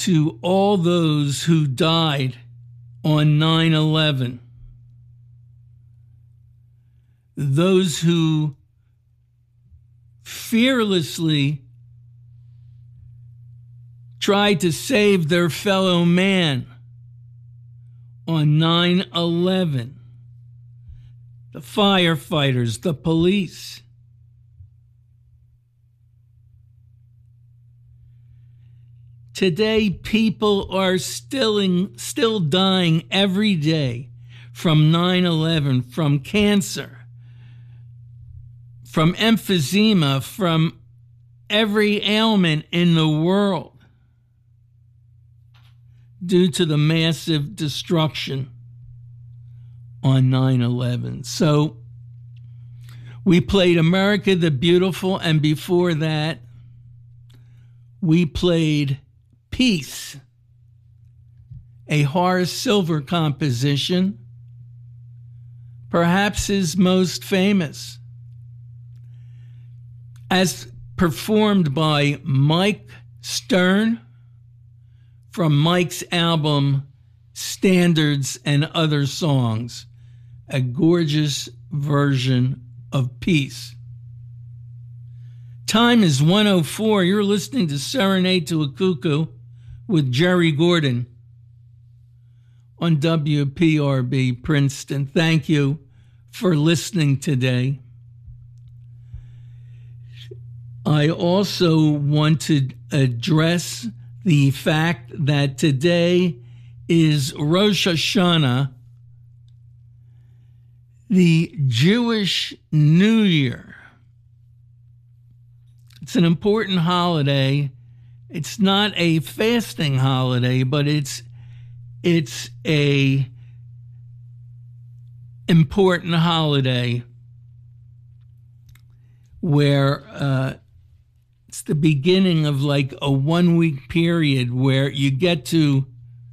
to all those who died on 9/11, those who fearlessly tried to save their fellow man on 9/11, the firefighters, the police. Today, people are still dying every day from 9/11, from cancer, from emphysema, from every ailment in the world due to the massive destruction on 9/11. So we played America the Beautiful, and before that, we played Peace, a Horace Silver composition, perhaps his most famous, as performed by Mike Stern from Mike's album Standards and Other Songs, a gorgeous version of Peace. Time is 1:04. You're listening to Serenade to a Cuckoo with Jerry Gordon on WPRB Princeton. Thank you for listening today. I also want to address the fact that today is Rosh Hashanah, the Jewish New Year. It's an important holiday. It's not a fasting holiday, but it's a important holiday where it's the beginning of like a 1 week period where you get to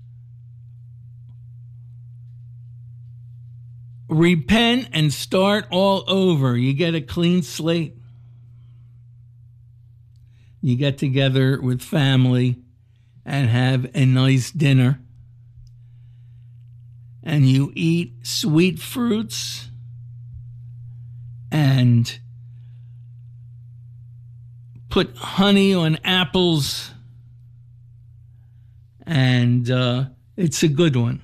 repent and start all over. You get a clean slate. You get together with family and have a nice dinner. And you eat sweet fruits and put honey on apples. And it's a good one.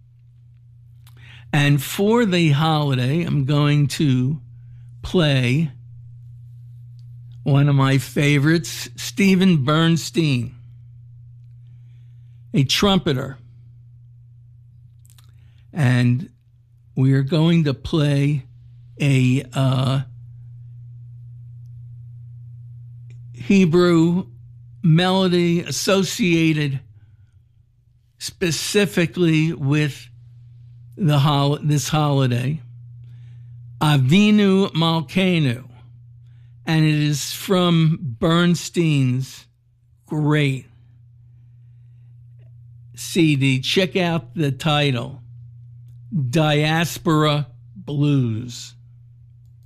And for the holiday, I'm going to play one of my favorites, Stephen Bernstein, a trumpeter. And we are going to play a Hebrew melody associated specifically with this holiday, Avinu Malkeinu. And it is from Bernstein's great CD. Check out the title, Diaspora Blues.